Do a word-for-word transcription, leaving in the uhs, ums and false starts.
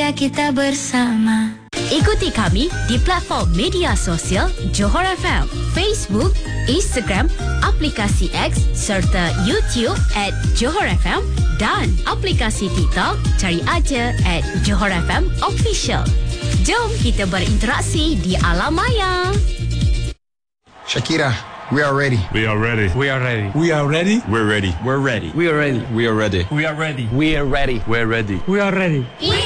bahagia kita bersama. Ikuti kami di platform media sosial Johor F M, Facebook, Instagram, aplikasi X serta YouTube at Johor F M dan aplikasi TikTok cari aja at Johor F M Official. Jom kita berinteraksi di alam maya. Shakira, we are ready. We are ready. We are ready. We are ready. We're ready. We're ready. We are ready. We are ready. We are ready. We are ready. We're ready. We are ready. We